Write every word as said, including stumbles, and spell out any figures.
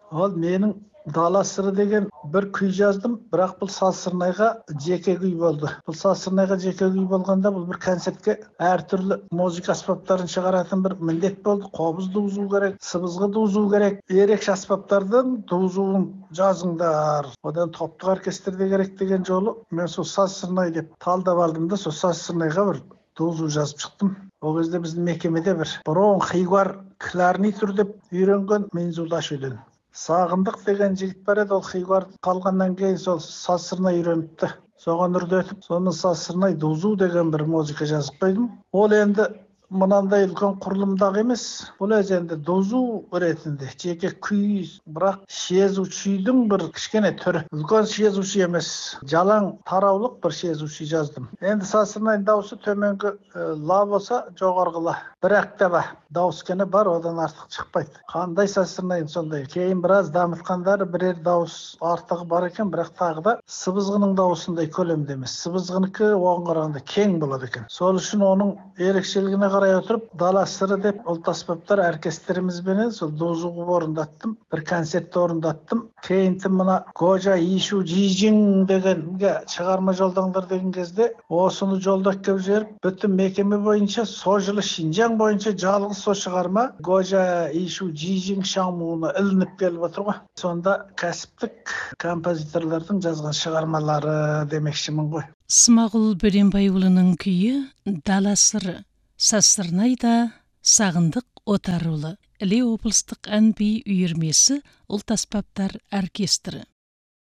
Ал менің Дала сыры деген бір күй жаздым, бірақ бұл Сазсырнайға жеке күй болды. Бұл Сазсырнайға жеке күй болғанда бұл бір концертке әртүрлі музыка аспаптарын шығаратын бір міндет болды. Қобыз туғызу керек, сыбызғы туғызу керек. Ерекше аспаптардың туғызуын жазыңдар. Одан топтық оркестр де керек деген жолы мен сол Сазсырнай деп талдап алдым да сол Сазсырнайға бір туғызу жазып шықтым. Ол кезде біздің мекемеде бір бұрын Хигуар кларнетур деп үйренген Мензулашуден Сағындық деген жігіт бар еді, ол Хигуар қалғаннан кейін сол Сазсырнай үйреніпті. Соған үрдетіп, соны Сазсырнай дузу деген бір музыка жазып қойдым. Ол енді мынандай үлкен құрылымдағы емес, бұл енді дозу ретінде жеке күй, бірақ шезушидің бір кішкене түрі. Үлкен шезуши емес, жалаң тараулық бір шезуши жаздым. Енді Сазсырнайдың дауысы төменгі ла болса, жоғарғы ла. Бірақ та ба, дауыс кені бар, одан артық шықпайды. Қандай Сазсырнайдың сондай. Кейін біраз дамытқандары бірер дауыс артығы бар екен, бірақ тағы да сыбызғының дауысындай көлемде емес. Сыбызғынікі оған қарағанда кең болады екен. Сол үшін оның ерекшелігіне қарай отырып, Дала сыры деп ұлт аспаптар оркестрімізбенен сол дозуғы орындаттым, бір концертте орындаттым. Кейін мына Гожа Ишу Жижин дегенге шығарма жолдаңдар деген кезде осыны жолдап келіп жіберіп, бүтін мекеме бойынша сол жылы Шинжаң бойынша жалғыз сол шығарма Гожа Ишу Жижин шамуына ілініп келіп отыр ғой. Сонда кәсіптік композиторлардың жазған шығармалары демекшімін ғой. Смағұл Бөренбайұлының күйі Дала сыры. Сазсырнайда Сағындық Отарұлы. Іле облыстық ән-би үйірмесі ұлт аспаптар оркестрі.